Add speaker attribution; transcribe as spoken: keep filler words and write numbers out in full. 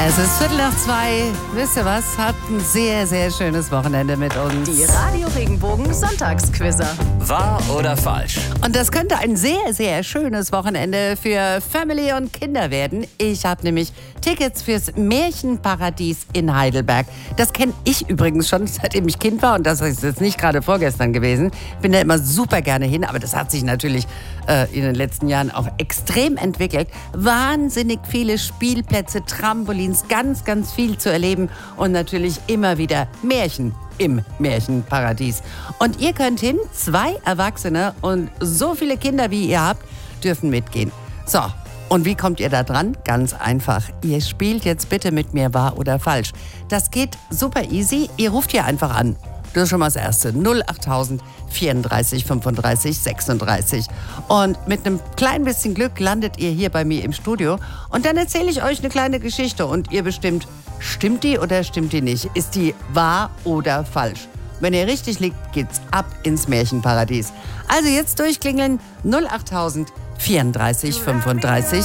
Speaker 1: Es ist Viertel nach zwei. Wisst ihr was? Habt ein sehr, sehr schönes Wochenende mit uns.
Speaker 2: Die Radio Regenbogen Sonntagsquizzer.
Speaker 3: Wahr oder falsch?
Speaker 1: Und das könnte ein sehr, sehr schönes Wochenende für Family und Kinder werden. Ich habe nämlich Tickets fürs Märchenparadies in Heidelberg. Das kenne ich übrigens schon, seitdem ich Kind war. Und das ist jetzt nicht gerade vorgestern gewesen. Ich bin da immer super gerne hin. Aber das hat sich natürlich äh, in den letzten Jahren auch extrem entwickelt. Wahnsinnig viele Spielplätze, Trampolins, ganz, ganz viel zu erleben. Und natürlich immer wieder Märchen im Märchenparadies. Und ihr könnt hin, zwei Erwachsene und so viele Kinder, wie ihr habt, dürfen mitgehen. So, und wie kommt ihr da dran? Ganz einfach. Ihr spielt jetzt bitte mit mir wahr oder falsch. Das geht super easy. Ihr ruft hier einfach an. Das ist schon mal das Erste. null achttausend vierunddreißig fünfunddreißig sechsunddreißig. Und mit einem kleinen bisschen Glück landet ihr hier bei mir im Studio. Und dann erzähle ich euch eine kleine Geschichte. Und ihr bestimmt, stimmt die oder stimmt die nicht? Ist die wahr oder falsch? Wenn ihr richtig liegt, geht's ab ins Märchenparadies. Also jetzt durchklingeln null achttausend vierunddreißig fünfunddreißig